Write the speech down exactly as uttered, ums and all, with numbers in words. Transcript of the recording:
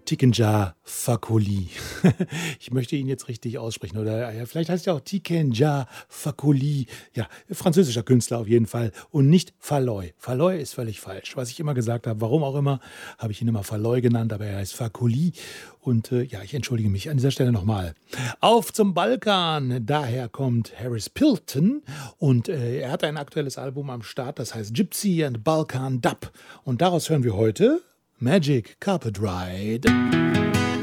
Tikenja Fakoly. Ich möchte ihn jetzt richtig aussprechen. Oder ja, vielleicht heißt er auch Tikenja Fakoly. Ja, französischer Künstler auf jeden Fall. Und nicht Falloy. Falloy ist völlig falsch. Was ich immer gesagt habe, warum auch immer, habe ich ihn immer Falloy genannt, aber er heißt Fakoly. Und äh, ja, ich entschuldige mich an dieser Stelle nochmal. Auf zum Balkan. Daher kommt Harris Pilton. Und äh, er hat ein aktuelles Album am Start, das heißt Gypsy and Balkan Dub. Und daraus hören wir heute Magic Carpet Ride.